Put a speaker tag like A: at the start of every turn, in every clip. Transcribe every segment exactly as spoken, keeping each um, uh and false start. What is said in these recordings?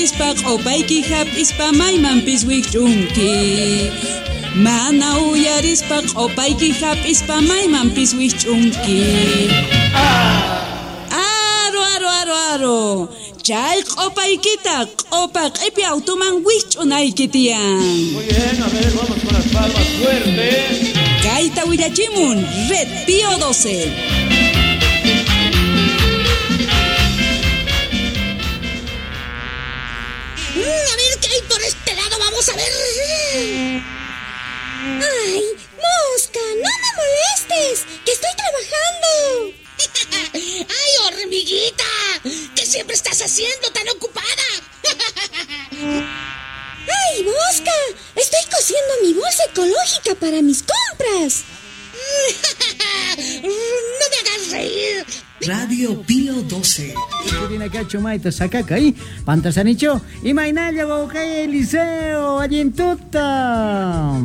A: uyarispa q'upayki hap'ispa maymanpis wich'unki. Mana uyarispa q'upayki hap'ispa maymanpis wich'unki. Aro aro aro aro. Chay q'upaykita q'upa q'ipi automan wich'unayki tiyan.
B: Muy bien, a ver, vamos con las palmas fuertes.
A: Kayta willachimun Red Pío doce.
C: A ver qué hay por este lado, vamos a ver. Ay, Mosca, no me molestes, que estoy trabajando. Ay, hormiguita, ¿qué siempre estás haciendo tan ocupada? Ay, Mosca, estoy cosiendo mi bolsa ecológica para mis compras. No me hagas reír.
D: Radio Pío doce.
E: Viene acá Chumaita, sacaca ahí, Pantasanicho, y Mainaya, Baucay, Eliseo, Allintuta.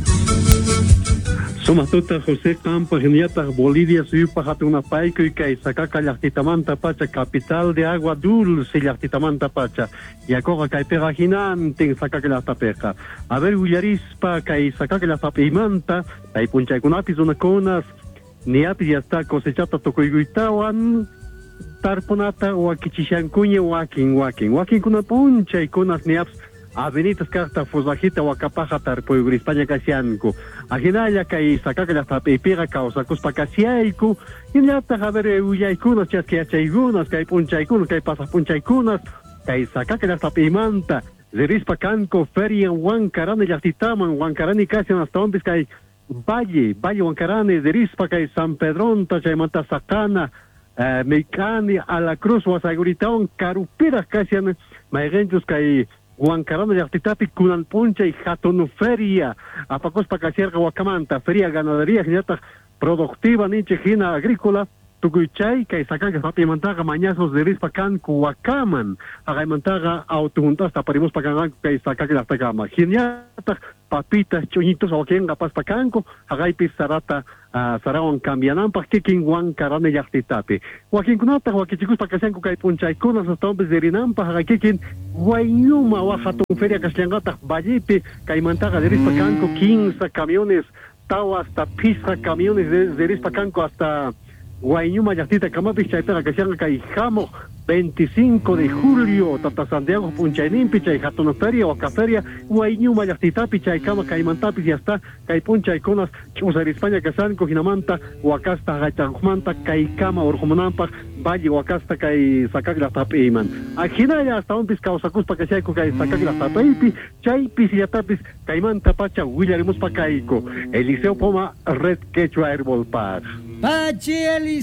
F: Somatuta José Campo, Geniata, Bolivia, Suyupa, Hatuna Paico y Kay, Sacaca, Yartitamanta Pacha, capital de agua dulce, Yartitamanta Pacha, y Acora, Caipera Ginante, Sacaca la Tapeja. A ver, Uyarispa, Kay, Sacaca la Tapimanta, Kay Punchaikunapis, una conas, Niapi ya está cosechata Tocoiguitawan, Tarponata, Wakichishancuña, Wakin, Wakin, Wakin kuna puncha y kunas niaps. Avenitas carta fuzajita wakapaja tarpuy España casianco. Ajinaya kai sacaca la tapipira causa cuspa casiaico. Y ya está a ver uyaicunas, chasquiachaigunas, kai punchaikunas, kai pasapunchaikunas, kai sacaca la tapimanta. Zerispa canco, feria, huancarane, yastitaman, huancarani casian hasta donde kai Valle, Valle Huancarane, Zerispa kai San Pedrón, Tachaimanta Sacana, uh, Meicani, a la Cruz, Wasaguritaon, Carupiras casian, maigentus kai Huancarano de Artitapi, Kunan Puncha y Jatonuferia, Apacos Pacasierga, Huacamanta, Feria Ganadería, Ginata Productiva, Niche, Gina Agrícola, Tuguichay, Kaisaca, Papimantaga, Mañazos de Rispacan, Huacaman, Agaimantaga, Autojuntasta, Parimos Pacangan, Kaisaca, la Tagama, Ginata, Papitas, Chuñitos, Oquenga, Paz Pacanco, Agaipis, Sarata, Sarawan, Cambianan, Paquiquin, Huancarano y Artitapi. Joaquín Kunata, Joaquichicus Pacasanco, Kaipunchaiconas, hasta hombres de Rinampa, Agaquiquin, Guayuma, Oaxato, Feria Castellangata, Vallepe, Caimantaga de Rispacanco, quince camiones, Tau hasta Pisa, camiones de Rispacanco hasta Guayuma, Yastita, Camapis, Chaitara, Castellanga, Caijamo, veinticinco de julio, Tata Santiago, Punchainimpi, Chaijatonoferia, Oacaferia, Guayuma, Yastitapi, Chaicama, Caimantapis, ya está, Caipuncha, Iconas, Chusar España, Casanco, Jinamanta, Huacasta, Gachajumanta, Caicama, Orjumanampa, Valle, Huacasta, Cai, Sacagla, Tapeiman. Ajinaya, hasta un piscao, Sacuspa, Cachaico, Cai, Sacagla, Tapeipi, Chaipis, Yatapis, Caimanta, Pacha, Willarimus, Pacaico, Eliseo Poma, Red Quechua, Herbal Park.
E: Pachi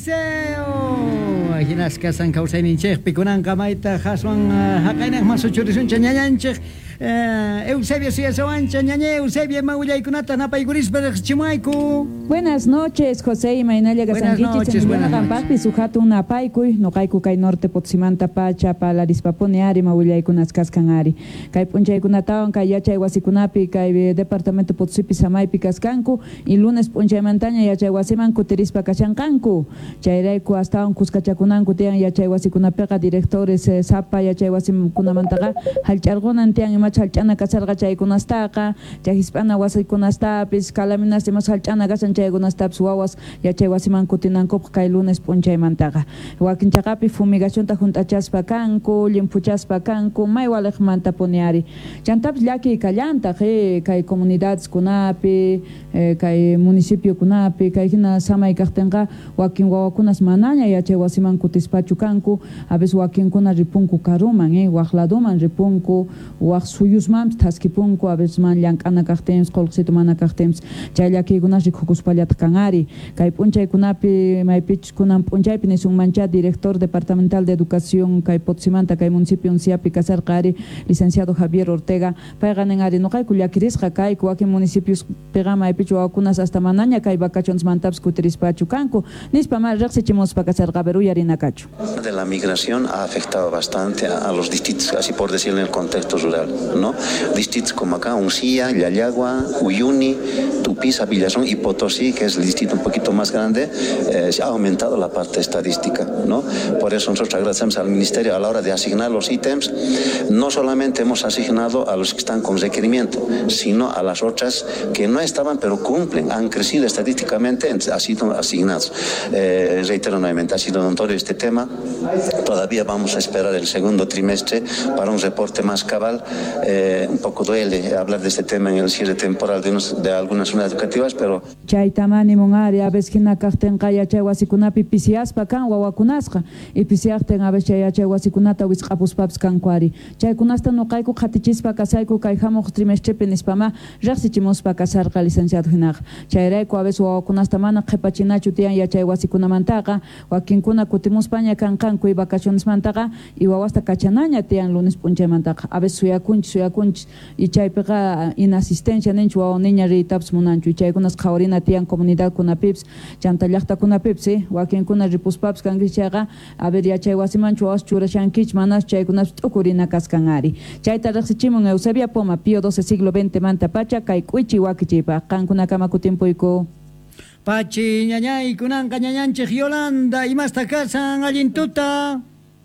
E: Eliseo. Ajinas kasan kausaninchek pikunan kamaita haswan hakainak masuchurisun chanyanchek. Eusebio Siasawancha, ñañe, Eusebio Maullaykunata, Napaigurisberg, Chimaiku.
G: Buenas noches, José y Mainaya Gasanguichi, buenas noches. Sujato una paikuy, no kaiku kai norte potsimanta pacha, palarispaone ari, Maullaykunas kaskanari. Kai punchaykunatawan, kai yachay wasikunapi, kai departamento potsipi samaipi kaskanku, y lunes punchay mantaña yachay wasimanku terispa kachankanku. Chayraiku hasta un kuskachakunanku tian yachay wasikunapega directores sapa yachay wasimukunamantaga, halchargonan tian halchana kasarga chaykunastaqa chay hispana wasaykunastapis kalaminasimas halchana kasan chaykunastapas wawas yachay wasiman kutinankuqa kay lunes p'unchaymantaqa wakinchaqapi fumigacionta junt'achaspa kanku limpuchaspa kanku may waliqmanta puniari chantapis llaki kallanta qhi kay comunidadeskunapi kay municipiokunapi kay hina samay kaqtinqa wakin wawakunas manaña yachay wasiman kutispachu kanku a veces wakinkuna ripunku karuman eh waqladuman ripunku waq suyusman taskipunku a veces man llank'ana kaqtimis qolqsito mana kaqtimis chay llakikunas rikukuspallata kanari kay p'unchaykunapi maypichis kunan p'unchaypi nisunmancha director departamental de educación kay Potsimanta kay municipio Unciapi kasarqari licenciado Javier Ortega payqa ninari nuqayku llakirisqa kayku wakin municipios piqa maypichu wawakunas hasta manaña kay vacacionesmantapas kutirispachu kanku nispa ma riqsichimuspa kasarqa pero uyarinakachu.
H: De la migración ha afectado bastante a los distintos, así por decirlo, en el contexto rural. ¿no? Distritos como acá, Uncía, Llayagua, Uyuni, Tupiza, Villazón y Potosí, que es el distrito un poquito más grande, eh, se ha aumentado la parte estadística, ¿no? Por eso nosotros agradecemos al Ministerio a la hora de asignar los ítems. No solamente hemos asignado a los que están con requerimiento, sino a las otras que no estaban pero cumplen, han crecido estadísticamente, han sido asignados. Eh, reitero nuevamente, ha sido notorio este tema. Todavía vamos a esperar el segundo trimestre para un reporte más cabal. Eh, un poco duele hablar de este tema en el cierre temporal de, unos, de algunas unidades educativas, pero...
G: Chaytamani mungari a veces hina kaqtenqa yachaywasikunapi pisiaspa kan wawakunasqa y pisiaqten a veces yachaywasikunata wisq'apuspapas kankuari. Chaykunasta nuqayku qhatichispa kasayku kay hamuq trimestrepi nispama riqsichimuspa kasarqa licenciado hinaqa. Chayrayku a veces wawakunasta mana qhipachinachu tiyan yachaywasikunamantaqa wakinkuna kutimuspaña kanqanku y vacacionesmantaqa y wawasta kachanaña tiyan lunes p'unchaymantaqa. A veces suyakunchis suyakunchis y chaypiqa inasistencia ninchu wawa niña riytapas munanchu y chaykunas qhawarina tiyan comunidad kunapips chanta llaqtakunapips sí wakinkuna ripuspapas kankichis chayqa a ver yachaywasimanchu wawas churashankich manas chaykunas t'ukurina kaskanari. Chayta riqsichimun Eusebia Poma, Pío doce siglo veinte manta pacha kay k'uichi wakichipa qankuna kutimpuyku.
E: Pachi ñañay kunanqa ñañanchik Yolanda imasta kasan allintuta.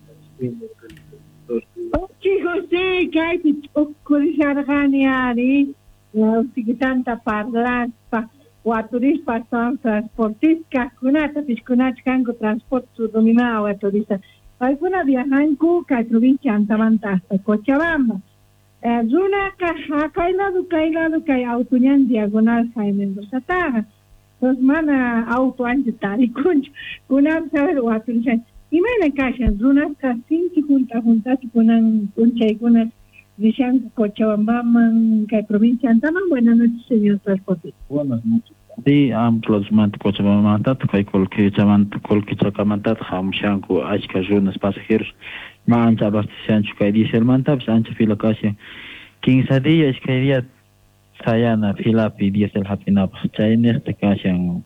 I: Pachi José kaypi t'ukurisharqani ari usikitanta parlaspa waturispa transportistas kunata piskunata kanku transporte subdominado waturista. Paykuna viajanku kay provincia Antamanta hasta Cochabamba. Runaka kay lado kay lado kay autoñan diagonal Jaime Mendoza. Pues mana auto antes tarikunch kunan saber waturishan. Imana kashan runaka cinco junta juntas kunan kunchay kunan Vishan Cochabamba kay provincia Antamanta. Buenas noches, señor transportista.
J: Buenas noches. Sí, ambos mantos Cochabamba, kay Colquichamanto, Colquichacamantat, Hamshanku, Ashka, Jonas, pasajeros, mancha abasteciancho, kay diesel mantaps, ancha fila casi quince días, kay día sayana, filapi, diesel hapinap, chay neste kashan,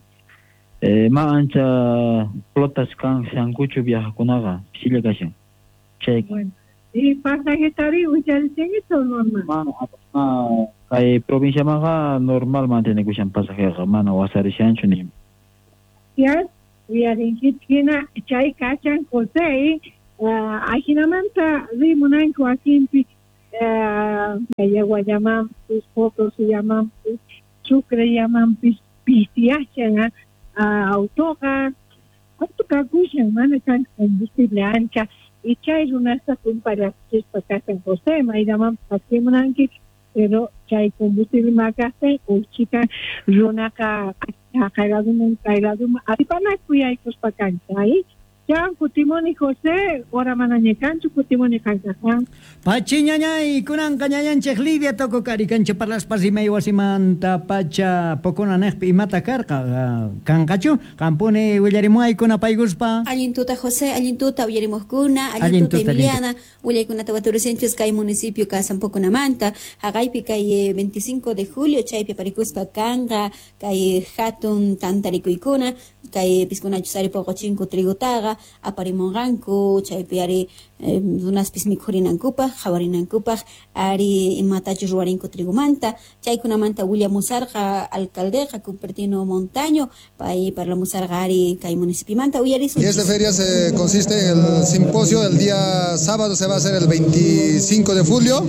J: mancha flotas kan, shankuchu viajakunaga, sile kashan, chay.
I: Bueno, y pasaje tarifa, ¿ustedes tienen eso normal?
J: Kay provincia maga normal mantiene kushan pasajero mana wasarishanchu ni.
I: Yes, we are in Kitina, Chay Kachan Jose, Ajinamanta, Rimunanko Akimpi, Yaguayamampis, Fotos Yamampis, Sucre Yamampis, Pisiachan, Autoga, Autoga Kushan, Manakan, combustible ancha, y Chay Runasta Kumpara, Chispa Kachan Jose, Maidamam, Pakimunanki, pero chay combustible magaste o chica runaka kailadum kailadum atipana kuyay kuspakan chay ya kutimoni José ora manañekanchu kutimoni kankasan
E: Pachi ñañay kunanqa ñañanchik Lidia toko kari kancha parlaspas imay wasimanta pacha pokona neqpi imata karqa kanqachu qampuni willarimuaykuna payguspa
K: Allintuta José allintuta willarimuqkuna allintuta Emiliana willaykunata waturusinchis kay municipio Casampukunamanta haqaypi kay veinticinco de julio chaypi parikuspa kanqa kay hatun tantarikuykuna kay piskunachu saripuqochinku trigutaqa aparimunqanku chaypi ari dunaspis mikhurinankupaq hawarinankupaq ari imatachu ruwarinku trigumanta chaykunamanta willamusarqa alcaldeqa Cupertino Montaño pay parlamusarqa ari kay municipimanta uyarisun.
L: Y esta feria se consiste en el simposio el día sábado, se va a hacer el veinticinco de julio.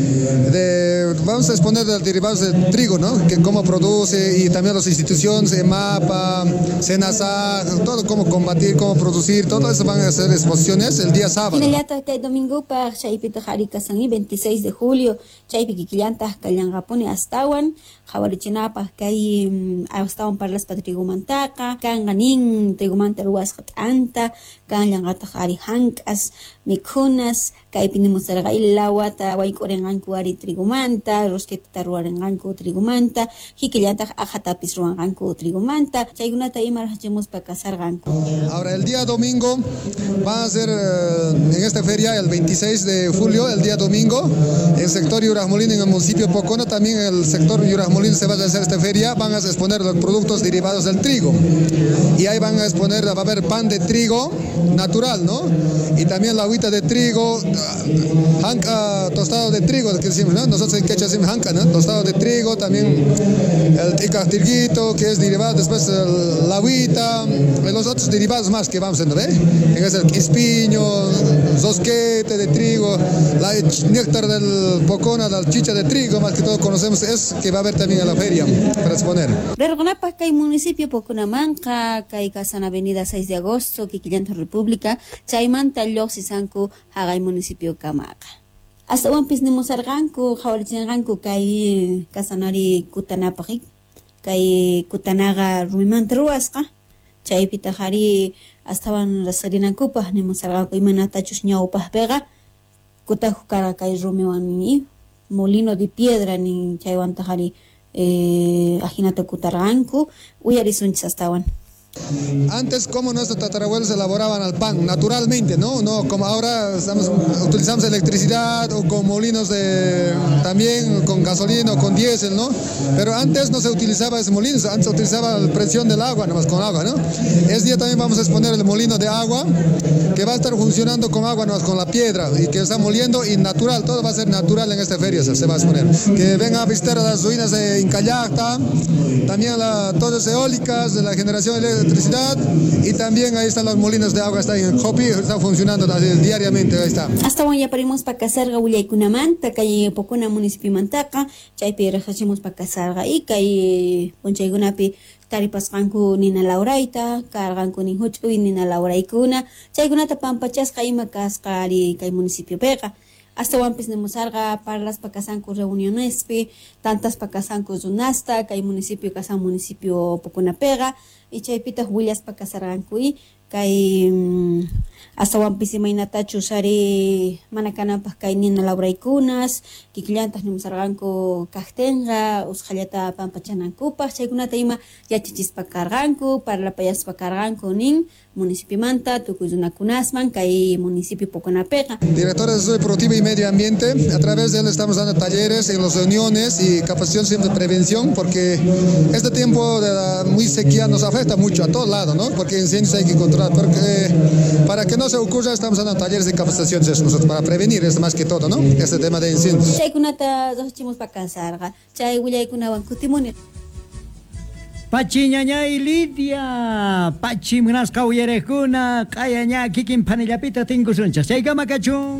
L: De, vamos a exponer de derivados de trigo, ¿no? Que cómo produce y también las instituciones, EMAPA, SENASA, todo cómo combatir, cómo producir, todo eso van a hacer exposiciones el día sábado.
K: Inayata kay domingo pa chaypita harikasangi veintiséis de julio chaypi kikillantaq kallanqapuni astawan hawarichinapaq kay astawan parlaspa trigumantaqa kanqa nin trigumanta ruwasqa t'anta kanllanqataq ari hank'as mikhunas kaypi nimusarqa ilawata wayk'urinqanku ari trigumanta rosquetata ruwarinqanku trigumanta kikillantaq ajatapis ruwanqanku trigumanta chaykunata ima raqchimuspa kasarqanku.
L: Ahora el día domingo van a ser en esta feria el veintiséis de julio, el día domingo, en el sector Yurajmolín, en el municipio de Pocona, también en el sector Yurajmolín se va a hacer esta feria, van a exponer los productos derivados del trigo. Y ahí van a exponer, va a haber pan de trigo natural, ¿no? Y también la agüita de trigo, hanca, tostado de trigo, que decimos, ¿no? Nosotros en quechua decimos hanca, ¿no? Tostado de trigo, también el ticastirguito, que es derivado, después el, la agüita, y los otros derivados más que vamos a ver, en es el espiño, zosquete de trigo, la néctar del Pocona, la chicha de trigo, más que todo conocemos, es que va a haber también en la feria para exponer.
K: Vergonapa que hay municipio Poconamanca, que hay casa en avenida seis de agosto, que Quillanta República, Chaimanta, Loxisanco, Hagay municipio Camaca. Hasta un pisnimo sarganco, jaulichanganco, que hay casanari Kutanapajik, que hay Kutanaga Rumimantruasca, Chaipitajari, hasta van las Sarinancupas, ni Mosarganco y Manatachus Ñaupas Vega, Kutajucara, que hay Rumiwani, molino de piedra, ni Chaiwantajari. Eh, Ajinata Kutarganku, Uyarisunchis estaban.
L: Antes, como nuestros tatarabuelos elaboraban el pan naturalmente, ¿no? No como ahora estamos, utilizamos electricidad o con molinos de también con gasolina o con diésel, ¿no? Pero antes no se utilizaba ese molino, antes se utilizaba la presión del agua, nomás con agua, ¿no? Este día también vamos a exponer el molino de agua que va a estar funcionando con agua, nomás con la piedra y que está moliendo y natural, todo va a ser natural en esta feria, se, se va a exponer. Que vengan a visitar las ruinas de Incayacta, también la, todas eólicas de la generación de electricidad y también ahí están los molinos de agua, está en Hopi, está funcionando diariamente, ahí está.
K: Hasta hoy ya parimos para casarga Ullaikunamanta, calle Pocona municipio Mantaca, chaypi rejachimos para casarga y calle Ponchaygunapi taripasqanku nina Lauraita, carganku nin huch'uy nina Lauraykuna, chaykunata pampachasqa ima kasqari kay municipio pega. Hasta wampis nemusarga parlas pakasanku reunionespi, tantas pakasanku zunasta, kay municipio kasan municipio Poconapega, y chaypita huillas pakasargankuy, kay um, hasta wampis imaynatachu sari manakanapas kay nina Lauraykunas, kikillantas nemusarganku kajtenga, usqallata pampachanankupas, chaykunata ima yachachispakarganku, parlapayaspakarganku nin, municipio Manta, Tucuyunakunasman, kay municipio Poconapega.
L: Director de Desarrollo Productivo y Medio Ambiente, a través de él estamos dando talleres en las reuniones y capacitación de prevención, porque este tiempo de la muy sequía nos afecta mucho a todos lados, ¿no? Porque incendios hay que controlar, porque para que no se ocurra estamos dando talleres de capacitación nosotros, para prevenir, es más que todo, ¿no? Este tema de incendios.
K: Chaykunata zochimos para casarga, chay willaykuna kutimuni.
E: Pachi ñañay Lidia, Pachi munasqa uyarekuna, kaya ña kikin panillapita tinkusunchas. Chaykama kachun.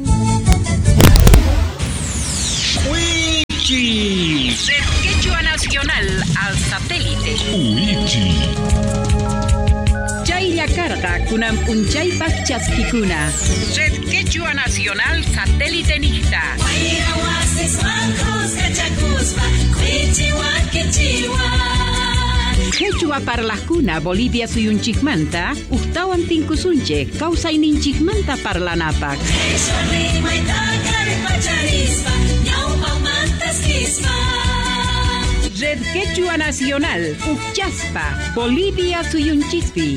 M: Uichi. Red Quechua Nacional al satélite. Uichi. Chaylla carga kunan punchaypas chaskikuna. Red Quechua Nacional satélite nicta. Quechua parlakuna Bolivia suyunchikmanta, uktawan tinkusunche, kausayninchikmanta parlanapak. Red Quechua Nacional, Ukchaspa, Bolivia suyunchispi.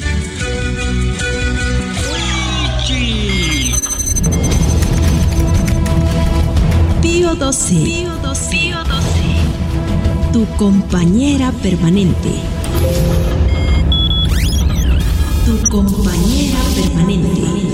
N: Pío doce. Pío doce. Pío doce. Tu compañera permanente. Tu compañera permanente.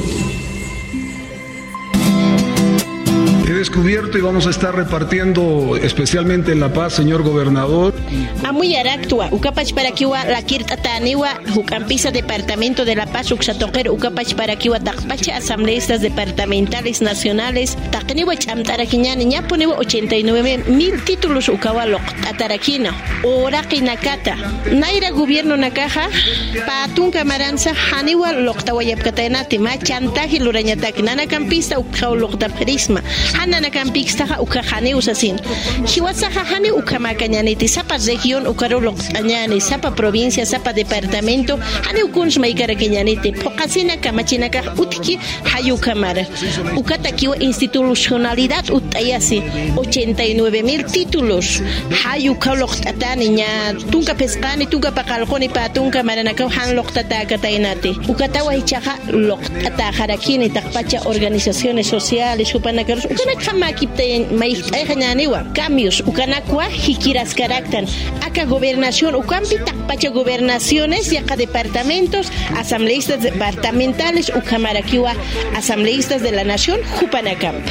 O: He descubierto y vamos a estar repartiendo especialmente en La Paz, señor gobernador.
P: Amuyaraktua, Ucapach Paraquiwa, la Kirtataniwa, Jucampisa Departamento de La Paz, Uxatoquer, Ucapach Paraquiwa, Takpacha, Asambleístas Departamentales Nacionales, Takniwa Chamtaraquiñani, Ñaponewa, ochenta y nueve mil títulos Ucawalok, Ataraquina, Oraki Nakata, Naira Gobierno Nakaja, Patun Camaranza, Haniwa, Loktawayapkatanati, Machantaji, Lurañatak, Nana Campista, Ucau Loktaparisma, nanakampikstaqa uka hani usasin hiwasaqa hani uka makañaniti sapa región ukarulo añani sapa provincia sapa departamento hani ukuns maykarakiñaniti pokasina kamachinaka utiki hayu kamara ukata kiwa institucionalidad utayasi ochenta y nueve mil títulos hayu kaloqtatani ña tunka pesqani tunka paqalqoni pa tunka maranaka han loqtataka tainati ukata waychaqa loqtata harakini taqpacha organizaciones sociales upanakaros ukana kamakipte maykayñaniwa cambios ukanakwa hikiras karaktan aka gobernación ukampi taqpacha gobernaciones yaqa departamentos asambleístas departamentales ukamarakiwa asambleístas de la nación Jupanacampi.